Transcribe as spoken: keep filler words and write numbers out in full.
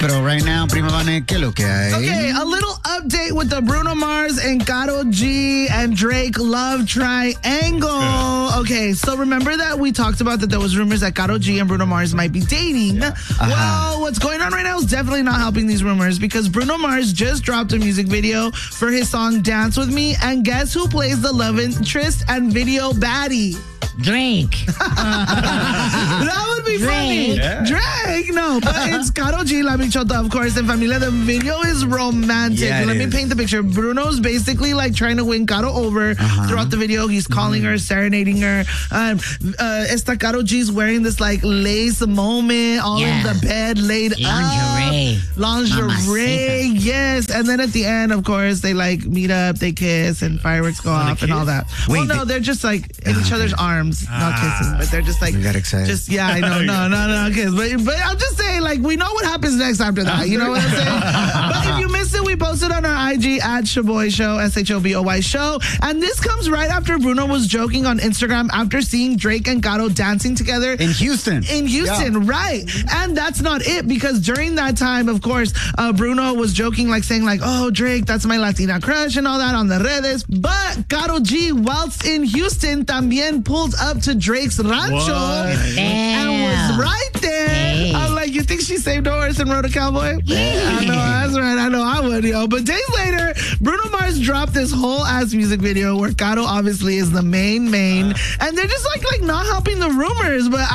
Pero right now, Prima Vane, ¿qué es lo que hay? Okay, a little update with the Bruno Mars and Karol G and Drake love triangle. Okay, so remember that we talked about that there was rumors that Karol G and Bruno Mars might be dating. Yeah. Uh-huh. Well, what's going on right now is definitely not helping these rumors because Bruno Mars just dropped a music video for his song Dance With Me, and guess who plays the love interest and video baddie? Drake. That would be Drake. funny. Yeah. Drake, no, but it's Karol G, La Bichota, of course, and Familia. The video is romantic. Yeah, Let me is. paint the picture. Bruno's basically like trying to win Karol over uh-huh. throughout the video. He's calling mm-hmm. her, serenading her. Um, uh, esta Karol G's wearing this like lace moment, all yeah. in the bed, laid Lingerie. up. Lingerie. Lingerie, yes. And then at the end, of course, they like meet up, they kiss, and fireworks go off kiss? and all that. Wait, well, no, they- they're just like in each okay. other's arms, not kissing, but they're just like, We got excited. just yeah, I know, no, no, no, kiss. But but I'm just saying, like, we know what happens next after that. You know what I'm saying? But if you missed it, we posted on our I G at Shoboy Show, S H O B O Y Show, and this comes right after Bruno was joking on Instagram after seeing Drake and Karol dancing together In Houston. in Houston, Yeah. right? And that's not it, because during that time, of course, uh, Bruno was joking, like saying, like, "Oh, Drake, that's my Latina crush," and all that on the redes. But Karol G, whilst in Houston, también pulled up to Drake's rancho What? and was right there. Hey. I'm like, you think she saved a horse and rode a cowboy? Yeah, I know, that's right. I know I would, yo. But days later, Bruno Mars dropped this whole ass music video where Karol obviously is the main main, and they're just like like not helping the rumors, but.